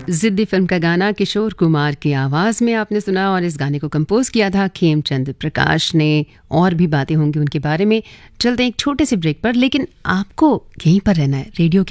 जिद्दी फिल्म का गाना किशोर कुमार की आवाज़ में आपने सुना और इस गाने को कंपोज किया था खेमचंद प्रकाश ने। और भी बातें होंगी उनके बारे में। चलते हैं एक छोटे से ब्रेक पर, लेकिन आपको यहीं पर रहना है रेडियो